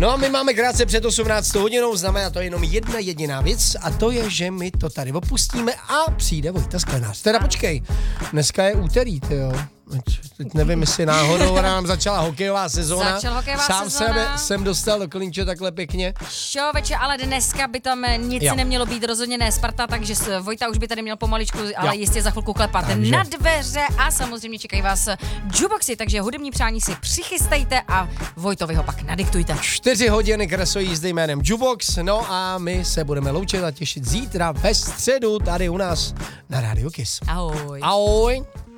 No a my máme krátce před 18 hodinou, znamená to jenom jedna jediná věc a to je, že my to tady opustíme a přijde Vojta Sklenář. Teda počkej, dneska je úterý, tyjo. Teď nevím, jestli náhodou nám začala hokejová sezóna. Sám sebe jsem dostal do klinče takhle pěkně. Čověče, ale dneska by tam nic nemělo být, rozhodně ne Sparta, takže Vojta už by tady měl pomaličku, ale jistě za chvilku klepat na dveře a samozřejmě čekají vás jukeboxy, takže hudební přání si přichystejte a Vojtovi ho pak nadiktujte. 4 hodiny krasové jízdy jménem Jukebox, no a my se budeme loučit a těšit zítra ve středu tady u nás na Rádiu Kiss. Ahoj. Ahoj.